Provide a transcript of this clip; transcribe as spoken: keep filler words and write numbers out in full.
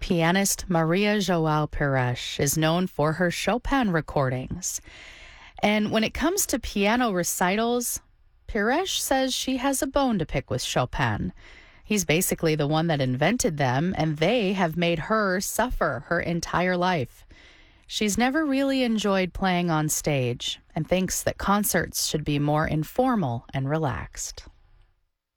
Pianist Maria Joao Pires is known for her Chopin recordings. And when it comes to piano recitals, Pires says she has a bone to pick with Chopin. He's basically the one that invented them, and they have made her suffer her entire life. She's never really enjoyed playing on stage and thinks that concerts should be more informal and relaxed.